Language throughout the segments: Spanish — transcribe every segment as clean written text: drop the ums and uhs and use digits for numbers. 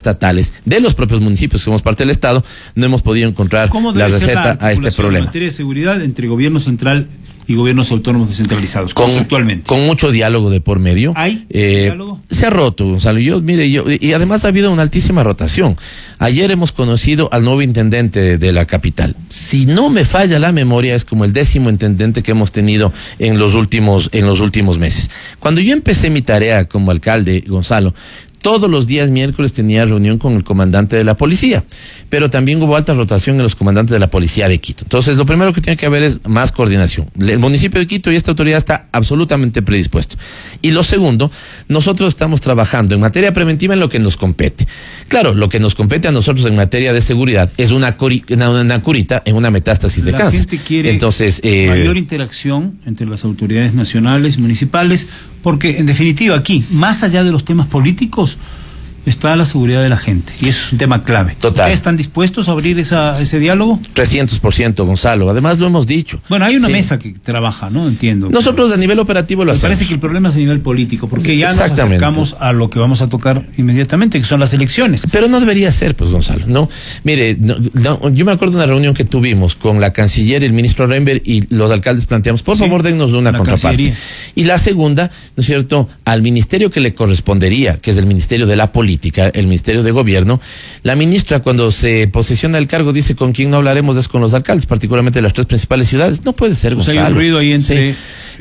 estatales, de los propios municipios que somos parte del Estado, no hemos podido encontrar la receta a este problema. En materia de seguridad entre gobierno central y gobiernos autónomos descentralizados, conceptualmente. Con mucho diálogo de por medio. ¿Hay diálogo? Se ha roto, Gonzalo. Y además ha habido una altísima rotación. Ayer hemos conocido al nuevo intendente de la capital. Si no me falla la memoria, es como el 10º intendente que hemos tenido en los últimos meses. Cuando yo empecé mi tarea como alcalde, Gonzalo, todos los días miércoles tenía reunión con el comandante de la policía, pero también hubo alta rotación en los comandantes de la policía de Quito. Entonces, lo primero que tiene que haber es más coordinación. El municipio de Quito y esta autoridad está absolutamente predispuesto. Y lo segundo, nosotros estamos trabajando en materia preventiva en lo que nos compete. Claro, lo que nos compete a nosotros en materia de seguridad es una curita en una metástasis de cáncer. La gente quiere entonces, mayor interacción entre las autoridades nacionales y municipales, porque en definitiva aquí, más allá de los temas políticos, está la seguridad de la gente, y eso es un tema clave. Total. ¿Ustedes están dispuestos a abrir ese diálogo? 300%, Gonzalo. Además lo hemos dicho. Bueno, hay una mesa que trabaja, ¿no? Entiendo. Nosotros a nivel operativo lo hacemos. Me parece que el problema es a nivel político, porque ya nos acercamos a lo que vamos a tocar inmediatamente, que son las elecciones. Pero no debería ser, pues, Gonzalo. No, mire, yo me acuerdo de una reunión que tuvimos con la canciller y el ministro Reinberg, y los alcaldes planteamos, por favor, dennos una contraparte. Y la segunda, ¿no es cierto?, al ministerio que le correspondería, que es el Ministerio de la Política, el Ministerio de Gobierno, la ministra, cuando se posesiona el cargo, dice: con quién no hablaremos es con los alcaldes, particularmente de las 3 principales ciudades. No puede ser, Gonzalo. Hay un ruido ahí entre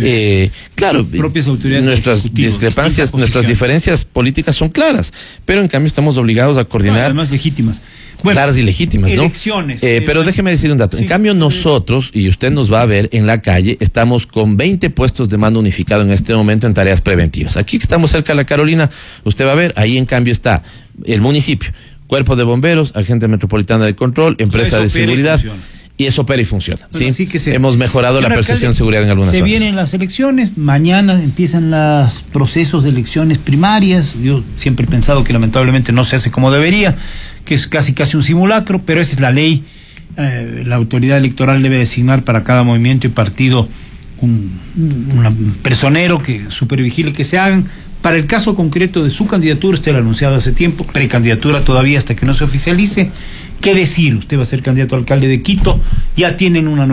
claro, propias autoridades, nuestras discrepancias, nuestras diferencias políticas son claras, pero en cambio estamos obligados a coordinar. Además legítimas. Bueno, claras y legítimas, ¿no? Elecciones. Pero déjeme decir un dato. Sí. En cambio, nosotros, y usted nos va a ver en la calle, estamos con 20 puestos de mando unificado en este momento en tareas preventivas. Aquí que estamos cerca de la Carolina, usted va a ver, ahí en cambio está el municipio, Cuerpo de Bomberos, Agente Metropolitana de Control, Empresa de Seguridad. Y eso opera y funciona. Bueno, ¿sí? Hemos mejorado la percepción de seguridad en algunas zonas. Se vienen las elecciones, mañana empiezan los procesos de elecciones primarias. Yo siempre he pensado que lamentablemente no se hace como debería, que es casi un simulacro, pero esa es la ley. La autoridad electoral debe designar para cada movimiento y partido un personero que supervigile que se hagan. Para el caso concreto de su candidatura, usted lo ha anunciado hace tiempo, precandidatura todavía hasta que no se oficialice. ¿Qué decir? Usted va a ser candidato a alcalde de Quito, ya tienen un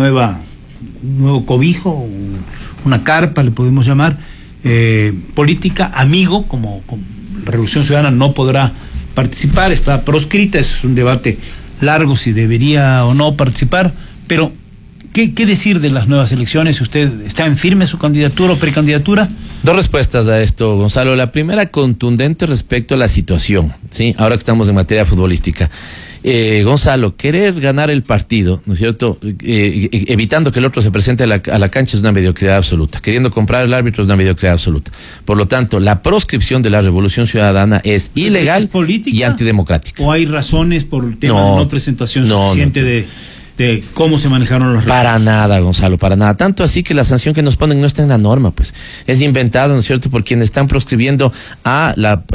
nuevo cobijo, una carpa, le podemos llamar, política, amigo, como Revolución Ciudadana no podrá participar, está proscrita, es un debate largo si debería o no participar, pero ¿qué decir de las nuevas elecciones? ¿Usted está en firme su candidatura o precandidatura? 2 respuestas a esto, Gonzalo. La primera, contundente respecto a la situación, ¿sí? Ahora que estamos en materia futbolística. Gonzalo, querer ganar el partido, ¿no es cierto?, evitando que el otro se presente a la cancha, es una mediocridad absoluta. Queriendo comprar el árbitro es una mediocridad absoluta. Por lo tanto, la proscripción de la Revolución Ciudadana es ilegal y antidemocrática. ¿O hay razones por el tema de no presentación suficiente de cómo se manejaron los recursos? Para nada, Gonzalo, para nada. Tanto así que la sanción que nos ponen no está en la norma, pues. Es inventada, ¿no es cierto?, por quienes están proscribiendo a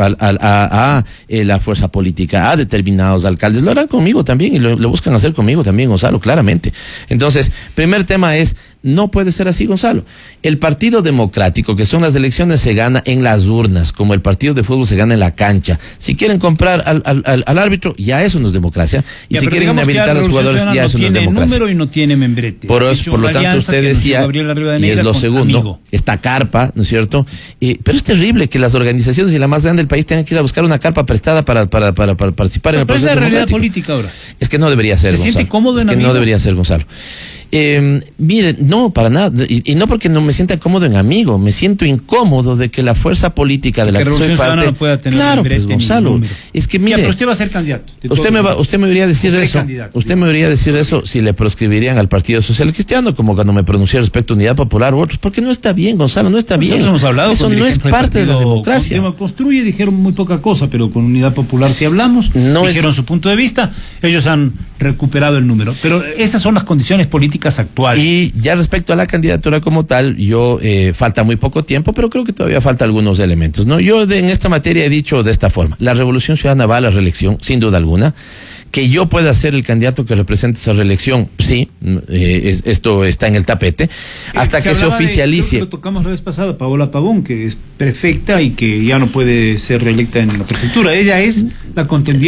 la fuerza política, a determinados alcaldes. Lo harán conmigo también y lo buscan hacer conmigo también, Gonzalo, claramente. Entonces, primer tema es: no puede ser así, Gonzalo. El partido democrático, que son las elecciones, se gana en las urnas, como el partido de fútbol se gana en la cancha. Si quieren comprar al árbitro, ya eso no es democracia. Y si quieren inhabilitar a los jugadores, ya eso no es democracia. No tiene número y no tiene membrete. Por lo tanto, usted decía, y es lo segundo, esta carpa, ¿no es cierto? Pero es terrible que las organizaciones y la más grande del país tengan que ir a buscar una carpa prestada para participar en el proceso democrático. ¿Pero es la realidad política ahora? Es que no debería ser, Gonzalo. ¿Se siente cómodo en amigo? No debería ser, Gonzalo. Mire, no, para nada, y no porque no me sienta cómodo en amigo, me siento incómodo de que la fuerza política de la que soy parte, no pueda tener, claro, pues, Gonzalo, es que mire, pero usted va a ser candidato. Usted me debería decir eso. Usted me debería decir eso si le proscribirían al Partido Social Cristiano, como cuando me pronuncié respecto a Unidad Popular u otros, porque no está bien, Gonzalo, no está bien. Hemos hablado, eso no es parte de la democracia. Construye, dijeron muy poca cosa, pero con Unidad Popular sí hablamos, dijeron su punto de vista, ellos han recuperado el número, pero esas son las condiciones políticas actuales. Y ya respecto a la candidatura como tal, falta muy poco tiempo, pero creo que todavía falta algunos elementos, ¿no? Yo en esta materia he dicho de esta forma: la Revolución Ciudadana va a la reelección, sin duda alguna. Que yo pueda ser el candidato que represente esa reelección, sí, esto está en el tapete, hasta que se oficialice. Creo que lo tocamos la vez pasada, Paola Pavón, que es prefecta y que ya no puede ser reelecta en la prefectura. Ella es la contendiente